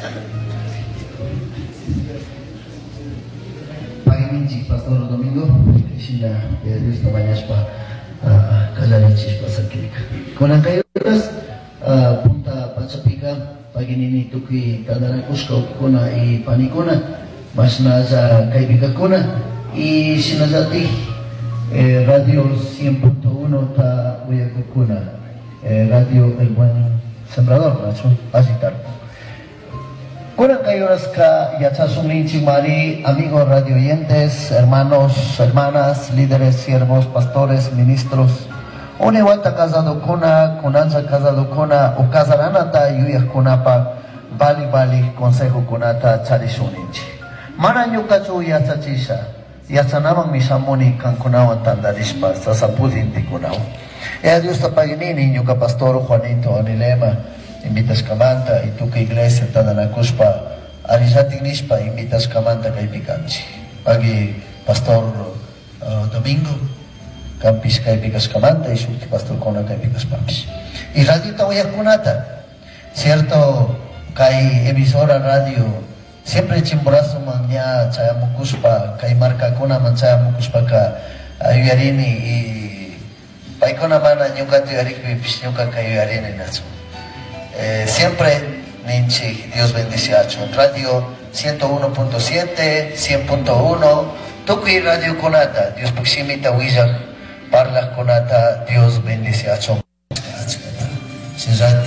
Pagi Pastor Domingo, Krishna, Dios te vayas para Kalarichis para Sakilika. Con la cayotas, punta Pachapika, Paginini Tuki, Kadarakusko, Kuna y Panicuna, Masnaza Kaibika Kuna y Sinazati, Radio 100.1 Ta Uyakukuna, Radio El Buen Sembrador, Nacho, Agitar. Kuna Kayoraska, Yachasumi Chimari, amigos radio oyentes, hermanos, hermanas, líderes, siervos, pastores, ministros, Uniwata casado kuna, kunanza casado kuna, o casaranata yuyas kunapa, bali consejo kunata charishuninchi. Mana nyukachu yachachisha, yachanaman misamuni kankunawan tandarispa, sasapudinti kunaw. Dios tapaginini nyuka pastor Juanito Anilema, invitas kamanta, y tu que iglesia tadanakuspa, arizatinishpa, invitas kamanta kaipikanchi. Pagi pastor Domingo, Campis Caipicas Camanta y su pastor Kona Caipicas Pampis. Y radio Tahuyakunata, cierto, Kai emisora radio, siempre chimborazo mañana, chayamukuspa, Kai marca Kona manchayamukuspa ka ayuyarini y Paikona mana nyuka tuyarikpipis nyuka ka ayuyarini nacho. Siempre ninchi, Dios bendice a Radio 101.7, 100.1, Tuki Radio Konata, Dios Puximita Wizard. Parla Konata, Dios bendice a